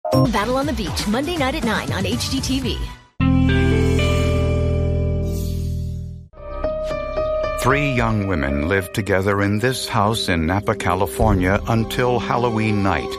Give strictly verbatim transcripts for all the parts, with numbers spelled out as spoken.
Battle on the Beach, Monday night at nine on H G T V. Three young women lived together in this house in Napa, California until Halloween night,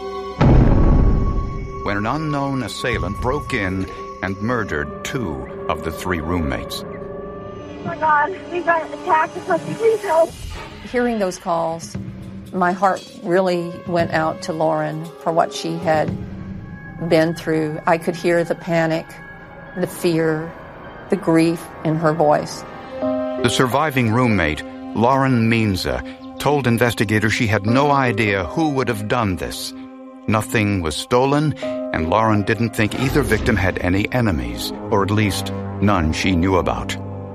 when an unknown assailant broke in and murdered two of the three roommates. Oh my God, we got attacked. Please help. Hearing those calls, my heart really went out to Lauren for what she had been through. I could hear the panic, the fear, the grief in her voice. The surviving roommate, Lauren Meanza, told investigators she had no idea who would have done this. Nothing was stolen, and Lauren didn't think either victim had any enemies, or at least none she knew about.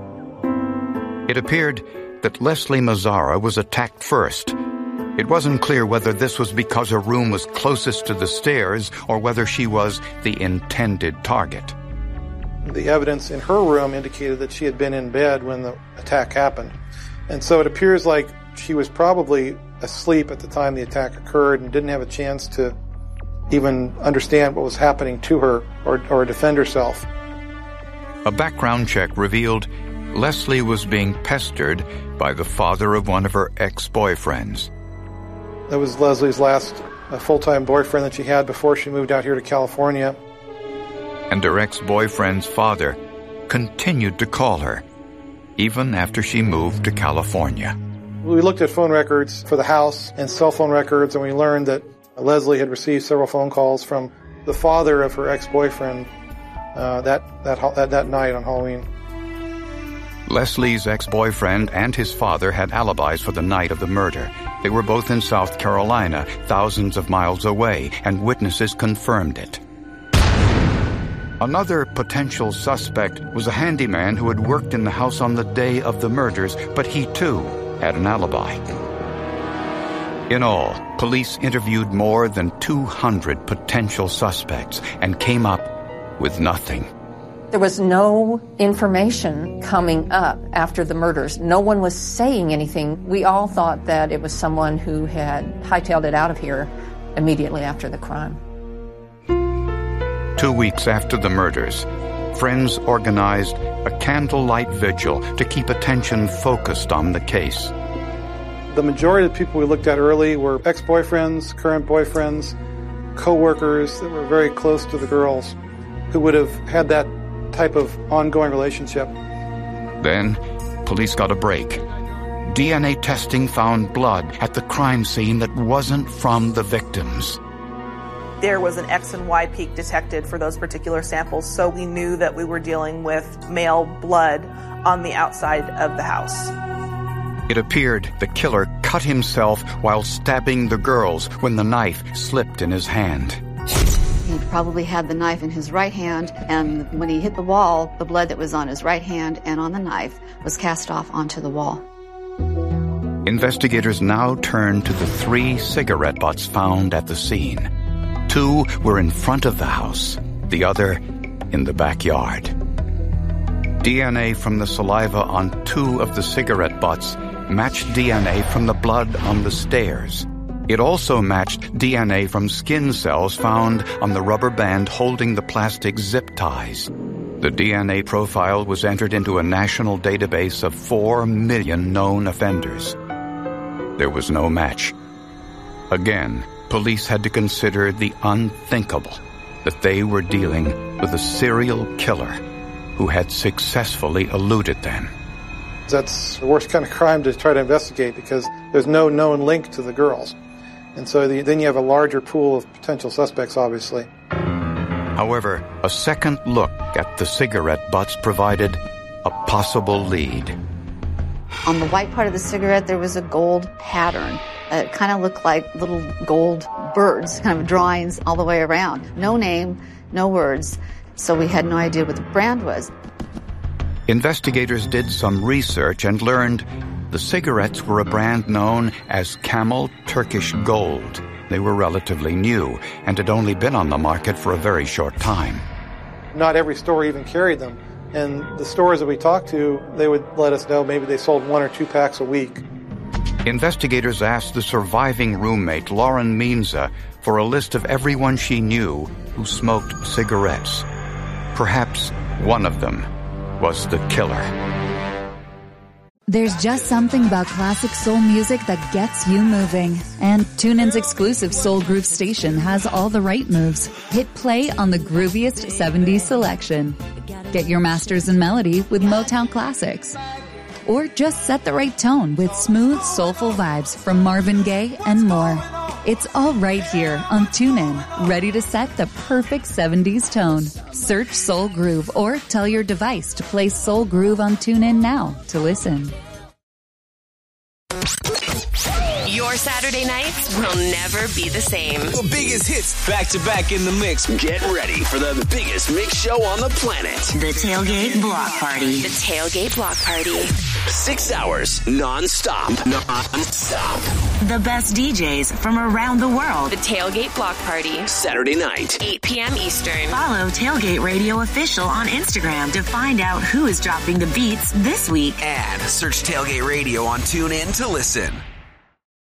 It appeared that Leslie Mazzara was attacked first. It wasn't clear whether this was because her room was closest to the stairs or whether she was the intended target. The evidence in her room indicated that she had been in bed when the attack happened. And so it appears like she was probably asleep at the time the attack occurred and didn't have a chance to even understand what was happening to her or, or defend herself. A background check revealed Leslie was being pestered by the father of one of her ex-boyfriends. That was Leslie's last uh, full-time boyfriend that she had before she moved out here to California. And her ex-boyfriend's father continued to call her, even after she moved to California. We looked at phone records for the house and cell phone records, and we learned that Leslie had received several phone calls from the father of her ex-boyfriend uh, that, that, that, that night on Halloween. Leslie's ex-boyfriend and his father had alibis for the night of the murder. They were both in South Carolina, thousands of miles away, and witnesses confirmed it. Another potential suspect was a handyman who had worked in the house on the day of the murders, but he too had an alibi. In all, police interviewed more than two hundred potential suspects and came up with nothing. There was no information coming up after the murders. No one was saying anything. We all thought that it was someone who had hightailed it out of here immediately after the crime. Two weeks after the murders, friends organized a candlelight vigil to keep attention focused on the case. The majority of the people we looked at early were ex-boyfriends, current boyfriends, co-workers that were very close to the girls who would have had that type of ongoing relationship. Then, police got a break. D N A testing found blood at the crime scene that wasn't from the victims. There was an X and Y peak detected for those particular samples, so we knew that we were dealing with male blood on the outside of the house. It appeared the killer cut himself while stabbing the girls when the knife slipped in his hand. He probably had the knife in his right hand, and when he hit the wall, the blood that was on his right hand and on the knife was cast off onto the wall. Investigators now turned to the three cigarette butts found at the scene. Two were in front of the house, the other in the backyard. D N A from the saliva on two of the cigarette butts matched D N A from the blood on the stairs. It also matched D N A from skin cells found on the rubber band holding the plastic zip ties. The D N A profile was entered into a national database of four million known offenders. There was no match. Again, police had to consider the unthinkable, that they were dealing with a serial killer who had successfully eluded them. That's the worst kind of crime to try to investigate because there's no known link to the girls. And so the, then you have a larger pool of potential suspects, obviously. However, a second look at the cigarette butts provided a possible lead. On the white part of the cigarette, there was a gold pattern. It kind of looked like little gold birds, kind of drawings all the way around. No name, no words, so we had no idea what the brand was. Investigators did some research and learned the cigarettes were a brand known as Camel Turkish Gold. They were relatively new and had only been on the market for a very short time. Not every store even carried them. And the stores that we talked to, they would let us know maybe they sold one or two packs a week. Investigators asked the surviving roommate, Lauren Meanza, for a list of everyone she knew who smoked cigarettes. Perhaps one of them was the killer. There's just something about classic soul music that gets you moving. And TuneIn's exclusive Soul Groove station has all the right moves. Hit play on the grooviest seventies selection. Get your masters in melody with Motown classics. Or just set the right tone with smooth, soulful vibes from Marvin Gaye and more. It's all right here on TuneIn, ready to set the perfect seventies tone. Search Soul Groove or tell your device to play Soul Groove on TuneIn now to listen. Your Saturday nights will never be the same. The biggest hits back to back in the mix. Get ready for the biggest mix show on the planet. The Tailgate Block Party. The Tailgate Block Party. Six hours non-stop. Non-stop. The best D Js from around the world. The Tailgate Block Party. Saturday night. eight p.m. Eastern. Follow Tailgate Radio Official on Instagram to find out who is dropping the beats this week. And search Tailgate Radio on TuneIn to listen.